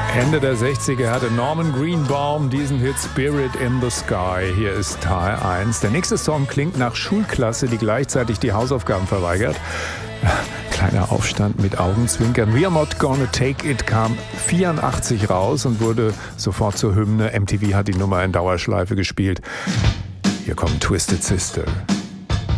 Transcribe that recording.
Ende der 60er hatte Norman Greenbaum diesen Hit Spirit in the Sky. Hier ist Teil 1. Der nächste Song klingt nach Schulklasse, die gleichzeitig die Hausaufgaben verweigert. Kleiner Aufstand mit Augenzwinkern. We Are Not Gonna Take It kam 84 raus und wurde sofort zur Hymne. MTV hat die Nummer in Dauerschleife gespielt. Hier kommt Twisted Sister.